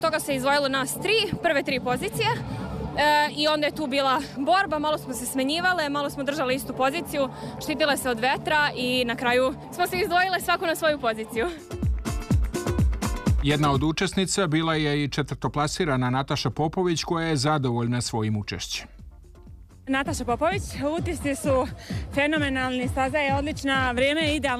Toga se izdvojilo nas prve tri pozicije i onda je tu bila borba, malo smo se smenjivale, malo smo držale istu poziciju, štitile se od vetra i na kraju smo se izdvojile svako na svoju poziciju. Jedna od učesnica bila je i četvrtoplasirana Nataša Popović koja je zadovoljna svojim učešćem. Nataša Popović, utisci su fenomenalni, staza je odlična, vrijeme je idealno.